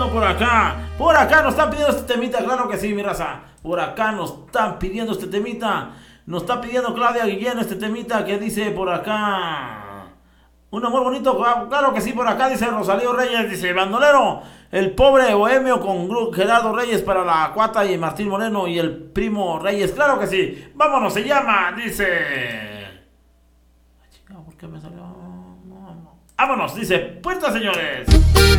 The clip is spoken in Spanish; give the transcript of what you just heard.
pidiendo por acá. Por acá nos están pidiendo este temita, claro que sí, mi raza. Por acá nos están pidiendo este temita. Nos está pidiendo Claudia Guillén este temita que dice por acá. Un amor bonito, claro que sí, por acá dice Rosalío Reyes, dice bandolero, el pobre bohemio con Gerardo Reyes para la Cuata y Martín Moreno y el primo Reyes, claro que sí, vámonos, se llama, dice... ¿Por qué me salió? Vámonos, dice, puerta señores.